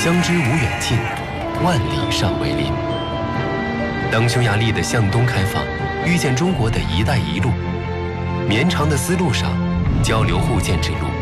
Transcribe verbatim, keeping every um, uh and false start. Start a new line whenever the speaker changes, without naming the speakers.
相知无远近，万里尚为邻。当匈牙利的向东开放，遇见中国的一带一路，绵长的丝路上，交流互鉴之路